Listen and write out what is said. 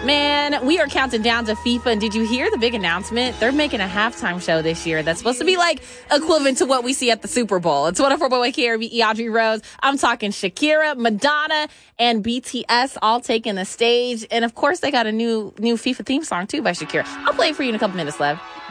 Man, we are counting down to FIFA, and did you hear the big announcement? They're making a halftime show this year that's supposed to be like equivalent to what we see at the Super Bowl. It's 104.1 KRBE, Audrey Rose. I'm talking Shakira, Madonna, and BTS all taking the stage. And of course, they got a new FIFA theme song too by Shakira. I'll play it for you in a couple minutes, Lev.